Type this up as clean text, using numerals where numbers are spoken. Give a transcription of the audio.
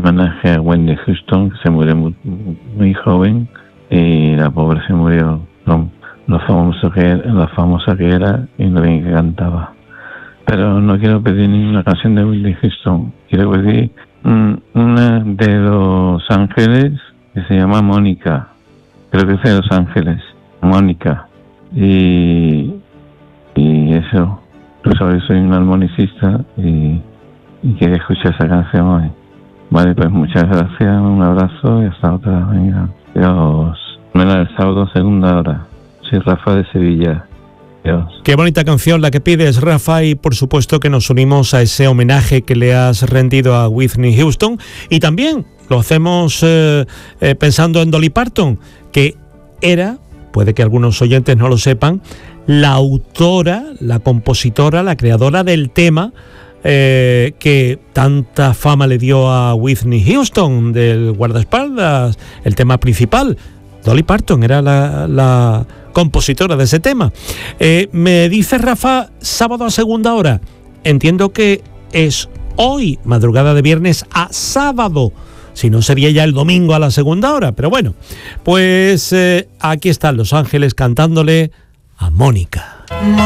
homenaje a Whitney Houston, que se murió muy joven, y la pobre se murió con lo famosa que era y lo bien que cantaba. Pero no quiero pedir ninguna canción de Whitney Houston, quiero pedir una de Los Ángeles que se llama Mónica, creo que es de Los Ángeles, Mónica, y eso, tú sabes, soy un armonicista y quería escuchar esa canción hoy. Vale, pues muchas gracias, un abrazo y hasta otra. Venga, Dios. El sábado, segunda hora. Soy Rafa de Sevilla. Dios. Qué bonita canción la que pides, Rafa, y por supuesto que nos unimos a ese homenaje que le has rendido a Whitney Houston, y también lo hacemos pensando en Dolly Parton, que era, puede que algunos oyentes no lo sepan, la autora, la compositora, la creadora del tema que tanta fama le dio a Whitney Houston, del guardaespaldas, el tema principal. Dolly Parton era la compositora de ese tema. Me dice Rafa, sábado a segunda hora. Entiendo que es hoy, madrugada de viernes a sábado. Si no, sería ya el domingo a la segunda hora. Pero bueno, pues aquí están Los Ángeles cantándole a Mónica.